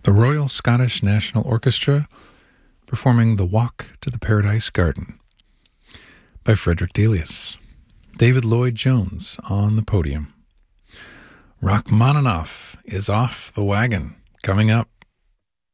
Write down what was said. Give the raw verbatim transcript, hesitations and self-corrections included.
The Royal Scottish National Orchestra performing The Walk to the Paradise Garden by Frederick Delius. David Lloyd-Jones on the podium. Rachmaninoff is off the wagon. Coming up,